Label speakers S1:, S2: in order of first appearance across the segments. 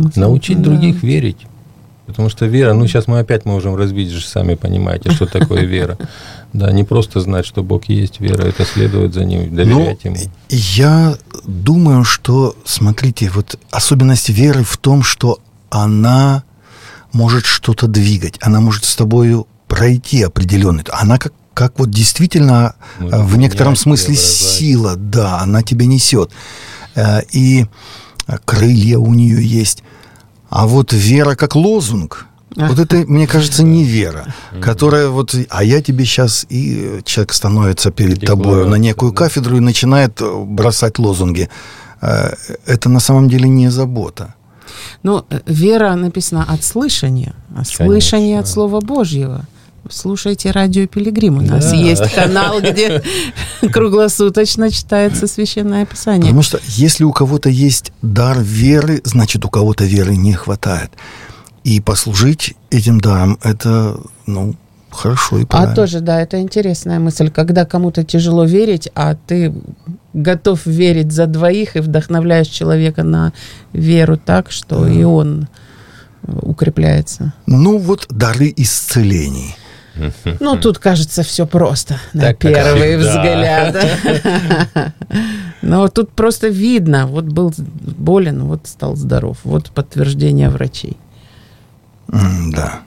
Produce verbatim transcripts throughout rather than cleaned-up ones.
S1: смысл.
S2: Научить
S1: да.
S2: других верить. Потому что вера, ну сейчас мы опять можем разбить же, сами понимаете, что такое вера. Да, не просто знать, что Бог есть, вера, это следовать за Ним, доверять
S3: ну,
S2: Ему.
S3: Я думаю, что, смотрите, вот особенность веры в том, что она может что-то двигать, она может с тобою пройти определенный. Она как, как вот действительно может в некотором смысле сила, да, она тебя несет. И крылья у нее есть. А вот вера как лозунг, вот это, мне кажется, не вера, которая вот, а я тебе сейчас, и человек становится перед тобой на некую кафедру и начинает бросать лозунги. Это на самом деле не забота.
S1: Ну, вера написана от слышания, а слышание от Слова Божьего. Слушайте радио Пилигрим. У нас да. есть канал, где круглосуточно читается Священное Писание.
S3: Потому что если у кого-то есть дар веры, значит, у кого-то веры не хватает. И послужить этим даром, это, ну, хорошо и правильно.
S1: А тоже, да, это интересная мысль. Когда кому-то тяжело верить, а ты готов верить за двоих и вдохновляешь человека на веру так, что да. и он укрепляется.
S3: Ну, вот дары исцелений.
S1: Ну, тут, кажется, все просто на так, первый взгляд. Но тут просто видно, вот был болен, вот стал здоров. Вот подтверждение врачей.
S3: Да.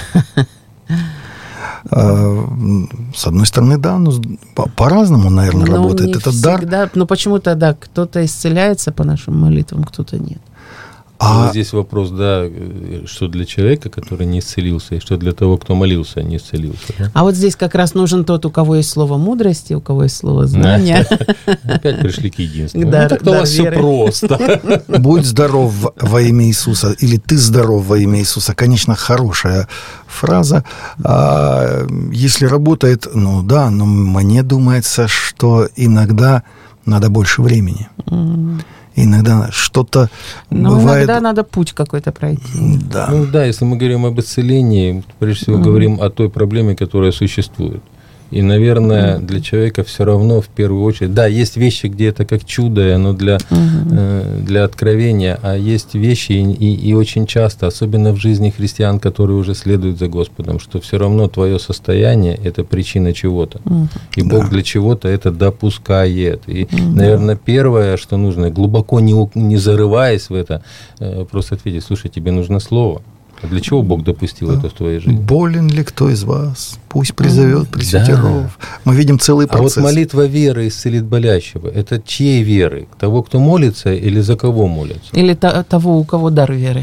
S3: С одной стороны, да, но по-разному, наверное, но работает этот дар.
S1: Но почему-то, да, кто-то исцеляется по нашим молитвам, кто-то нет.
S2: А вот здесь вопрос, да, что для человека, который не исцелился, и что для того, кто молился, не исцелился. Да?
S1: А вот здесь как раз нужен тот, у кого есть слово мудрости, у кого есть слово знания.
S2: Опять пришли к единству.
S1: Ну,
S2: так-то у вас все просто.
S3: Будь здоров во имя Иисуса, или ты здоров во имя Иисуса. Конечно, хорошая фраза. А если работает, ну да, но мне думается, что иногда надо больше времени. Иногда что-то
S1: Но
S3: бывает...
S1: иногда надо путь какой-то пройти.
S3: Да.
S2: Ну да, если мы говорим об исцелении, прежде всего mm-hmm. говорим о той проблеме, которая существует. И, наверное, mm-hmm. для человека все равно в первую очередь... Да, есть вещи, где это как чудо, и оно для, mm-hmm. э, для откровения, а есть вещи, и, и, и очень часто, особенно в жизни христиан, которые уже следуют за Господом, что все равно твое состояние – это причина чего-то. Mm-hmm. И Бог да. для чего-то это допускает. И, mm-hmm. наверное, первое, что нужно, глубоко не, не зарываясь в это, э, просто ответить: слушай, тебе нужно слово. А для чего Бог допустил это в твоей жизни?
S3: Болен ли кто из вас? Пусть призовет пресвитеров. Да. Мы видим целый процесс.
S2: А вот молитва веры исцелит болящего. Это чьей веры? Того, кто молится, или за кого молится?
S1: Или то, того, у кого дар веры?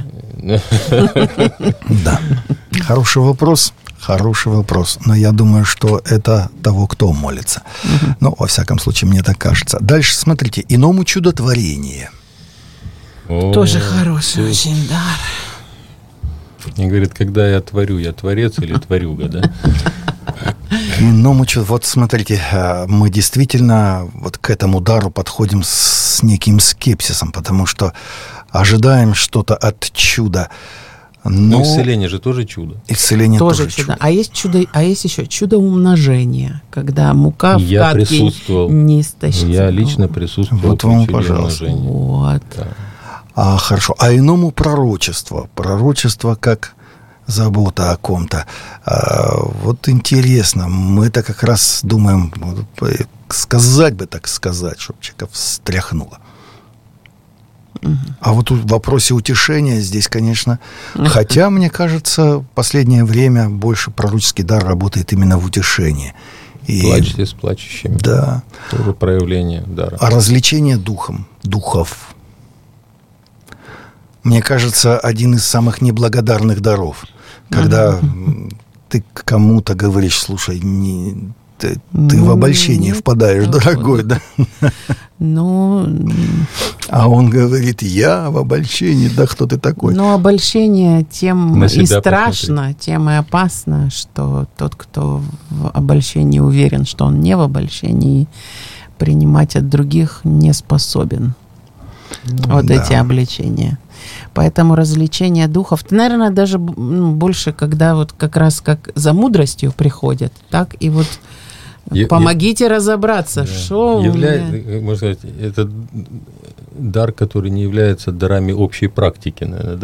S3: Да. Хороший вопрос. Хороший вопрос. Но я думаю, что это того, кто молится. Ну, во всяком случае, мне так кажется. Дальше, смотрите. Иному чудотворение.
S1: Тоже хороший очень дар.
S2: И говорит, когда я творю, я творец или творюга, да?
S3: Ну, мы что, вот смотрите, мы действительно вот к этому дару подходим с неким скепсисом, потому что ожидаем что-то от чуда.
S2: Но, но исцеление же тоже чудо.
S3: Исцеление тоже,
S1: тоже чудо. чудо. А есть чудо, а есть еще чудо умножения, когда мука в
S2: я
S1: катке
S2: присутствовал.
S1: Не истощена.
S2: Я лично присутствовал.
S3: Вот вам, пожалуйста.
S1: Вот.
S3: Да. А, хорошо. А иному пророчество. Пророчество как забота о ком-то. А, вот интересно. Мы-то как раз думаем, сказать бы так сказать, чтобы человека встряхнуло. Угу. А вот в вопросе утешения здесь, конечно... Угу. Хотя, мне кажется, в последнее время больше пророческий дар работает именно в утешении. И,
S2: плачьте с плачущими.
S3: Да.
S2: Тоже проявление дара.
S3: А развлечение духом, духов... Мне кажется, один из самых неблагодарных даров, когда uh-huh. ты кому-то говоришь: слушай, не, ты, ты ну, в обольщение впадаешь, дорогой, да?
S1: Ну,
S3: а он говорит: я в обольщении, да кто ты такой?
S1: Ну, обольщение тем и страшно,
S2: посмотри.
S1: Тем и опасно, что тот, кто в обольщении уверен, что он не в обольщении, принимать от других не способен. Вот да. эти обличения. Поэтому развлечение духов, наверное, даже ну, больше, когда вот как раз как за мудростью приходят, так и вот я, помогите я, разобраться, да. что
S2: Явля... Можно сказать, это дар, который не является дарами общей практики, наверное,